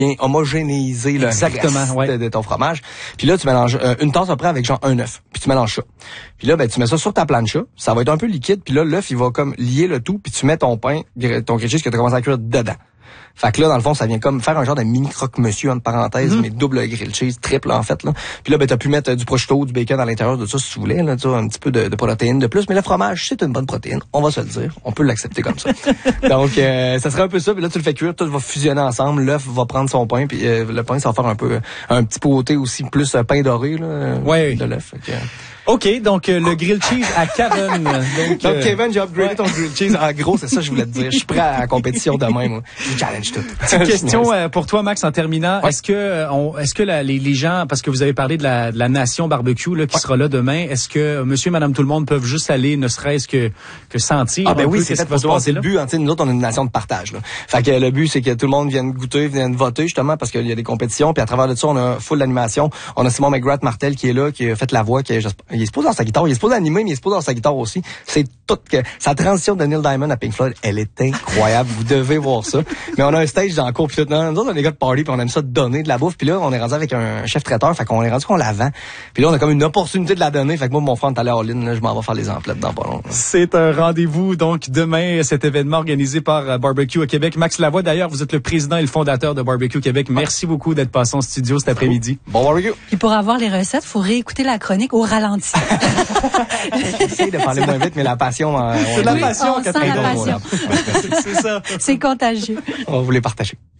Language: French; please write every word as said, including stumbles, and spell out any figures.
bien homogénéiser le Exactement, reste ouais. de, de ton fromage. Puis là, tu mélanges euh, une tasse à peu près avec genre un œuf. Puis tu mélanges ça. Puis là, ben tu mets ça sur ta plancha. Ça va être un peu liquide. Puis là, l'œuf, il va comme lier le tout. Puis tu mets ton pain, ton grilled cheese que tu as commencé à cuire dedans. Fait que là, dans le fond, ça vient comme faire un genre de mini croque-monsieur, entre parenthèses, mm-hmm. mais double grilled cheese, triple en fait, là. Puis là, ben, t'as pu mettre du prosciutto, du bacon à l'intérieur de ça, si tu voulais, là, tu vois, un petit peu de, de protéines de plus. Mais le fromage, c'est une bonne protéine. On va se le dire. On peut l'accepter comme ça. Donc, euh, ça serait un peu ça. Puis là, tu le fais cuire, tout va fusionner ensemble. L'œuf va prendre son pain, puis euh, le pain, ça va faire un peu, un petit côté aussi plus euh, pain doré, là, ouais, de l'œuf. Okay. OK, donc euh, le grilled cheese à Kevin. Donc, donc euh, Kevin, j'ai upgradé ouais. ton grilled cheese. En gros, c'est ça que je voulais te dire. Je suis prêt à la compétition demain, moi. Je challenge tout. Petite question euh, pour toi, Max, en terminant. Ouais. Est-ce que euh, on, est-ce que la, les, les gens, parce que vous avez parlé de la, de la nation barbecue là, qui ouais. sera là demain, est-ce que monsieur et madame tout le monde peuvent juste aller, ne serait-ce que que sentir ah ben un oui, peu c'est ce fait qui va se pour passer c'est là? Le but, hein, nous autres, on est une nation de partage. Là. Fait que le but, c'est que tout le monde vienne goûter, vienne voter, justement, parce qu'il y a des compétitions. Puis à travers de ça, on a full d'animation. On a Simon McGrath Martel qui est là, qui a fait la voix, qui est, il est supposé dans sa guitare, il est supposé animer, mais il est supposé dans sa guitare aussi. C'est tout que sa transition de Neil Diamond à Pink Floyd, elle est incroyable. Vous devez voir ça. Mais on a un stage dans le cours, puis tout. Nous autres, on est des gars de party, puis on aime ça donner de la bouffe. Puis là, on est rendu avec un chef traiteur, fait qu'on est rendu qu'on la vend. Puis là, on a comme une opportunité de la donner. Fait que moi, mon frère, on est allé à All-in, là, je m'en vais faire les emplettes dans pas long. C'est un rendez-vous, donc, demain, cet événement organisé par uh, Barbecue au Québec. Max Lavoie, d'ailleurs, vous êtes le président et le fondateur de Barbecue Québec. Merci ouais. beaucoup d'être passé en studio cet après-midi. Bon barbecue. Puis pour avoir les recettes, faut réécouter la chronique au ralenti. J'essaie de parler moins vite, mais la passion... C'est la oui, passion, on sent la passion. C'est ça. C'est contagieux. On va vous les partager.